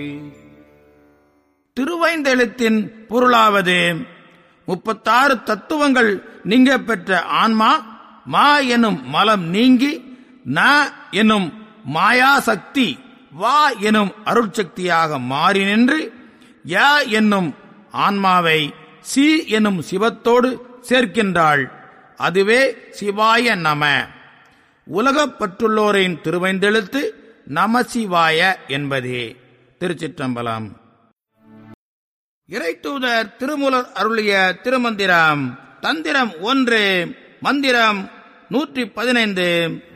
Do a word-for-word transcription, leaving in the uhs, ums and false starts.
திருவைந்தெழுத்தின் பொருளாவது முப்பத்தாறு தத்துவங்கள் நீங்க பெற்ற ஆன்மா மா எனும் மலம் நீங்கி ந எனும் மாயாசக்தி வா எனும் அருட்சக்தியாக மாறி நின்று ய என்னும் ஆன்மாவை சி எனும் சிவத்தோடு சேர்க்கின்றாள். அதுவே சிவாய நம. உலகப்பற்றுள்ளோரின் திருவைந்தெழுத்து நமசிவாய என்பதே. திருச்சிற்றம்பலம். இறைத்தூதர் திருமூலர் அருளிய திருமந்திரம். தந்திரம் ஒன்று. மந்திரம் நூற்றி பதினைந்து.